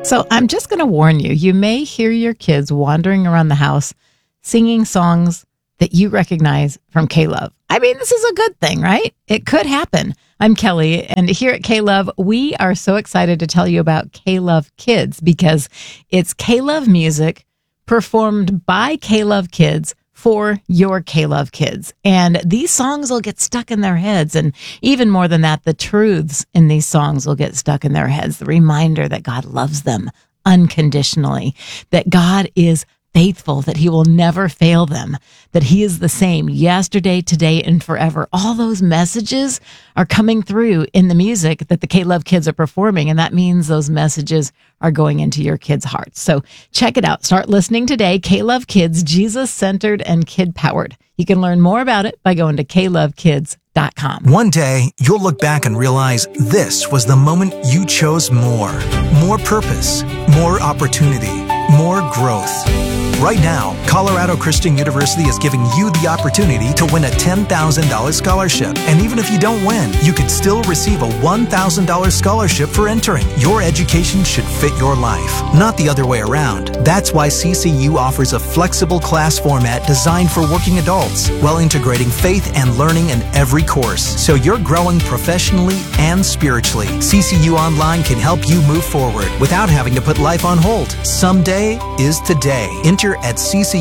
So I'm just going to warn you, you may hear your kids wandering around the house singing songs that you recognize from K-Love. I mean, this is a good thing, right? It could happen. I'm Kelly, and here at K-Love, we are so excited to tell you about K-Love Kids because it's K-Love music performed by K-Love kids for your K-Love kids. And these songs will get stuck in their heads. And even more than that, the truths in these songs will get stuck in their heads. The reminder that God loves them unconditionally, that God is faithful, that he will never fail them, that he is the same yesterday, today, and forever. All those messages are coming through in the music that the K-Love kids are performing, and that means those messages are going into your kids' hearts. So check it out. Start listening today. K-Love Kids, Jesus-centered and kid-powered. You can learn more about it by going to klovekids.com. One day, you'll look back and realize this was the moment you chose more. More purpose, more opportunity, more growth. Right now, Colorado Christian University is giving you the opportunity to win a $10,000 scholarship. And even if you don't win, you could still receive a $1,000 scholarship for entering. Your education should fit your life, not the other way around. That's why CCU offers a flexible class format designed for working adults, while integrating faith and learning in every course, so you're growing professionally and spiritually. CCU Online can help you move forward without having to put life on hold. Someday is today. Enter at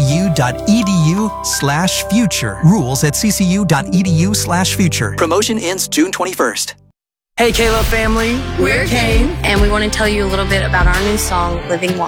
ccu.edu/future. Rules at ccu.edu/future. Promotion ends June 21st. Hey, K-Love family. We're Kane, and we want to tell you a little bit about our new song, Living Water.